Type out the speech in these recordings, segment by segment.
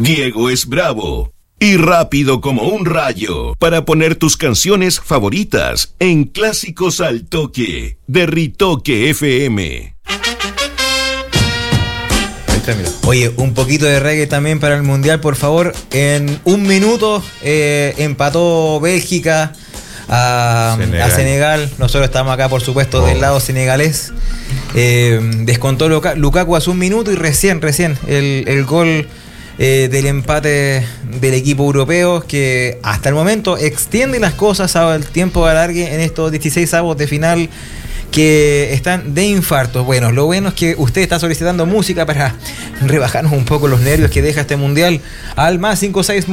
Diego es bravo y rápido como un rayo para poner tus canciones favoritas en Clásicos al Toque de Ritoque FM. Oye, un poquito de reggae también para el Mundial, por favor. En un minuto empató Bélgica a Senegal. Nosotros estamos acá, por supuesto, del lado senegalés. Descontó Lukaku hace un minuto y recién el gol del empate del equipo europeo, que hasta el momento extiende las cosas al tiempo de alargue en estos 16avos de final que están de infartos. Bueno, lo bueno es que usted está solicitando música para rebajarnos un poco los nervios que deja este mundial al más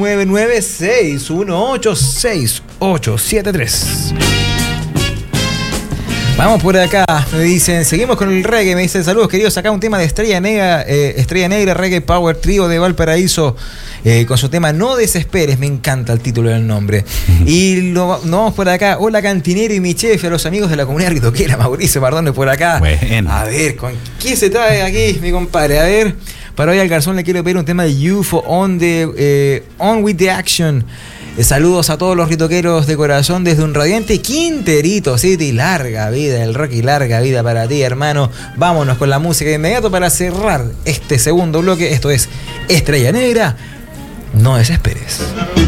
56996186873. Vamos por acá, me dicen, seguimos con el reggae, me dicen, saludos queridos, acá un tema de Estrella Negra, Reggae Power Trio de Valparaíso, con su tema No Desesperes, me encanta el título del nombre. Y nos vamos por acá, hola Cantinero y mi chef, a los amigos de la comunidad ritoquera, Mauricio Pardone por acá. Bueno. A ver, ¿con qué se trae aquí, mi compadre? A ver, para hoy al garzón le quiero pedir un tema de UFO, On With The Action. Saludos a todos los ritoqueros de corazón desde un radiante Quinterito City. Larga vida el rock y larga vida para ti, hermano. Vámonos con la música de inmediato para cerrar este segundo bloque. Esto es Estrella Negra, No Desesperes.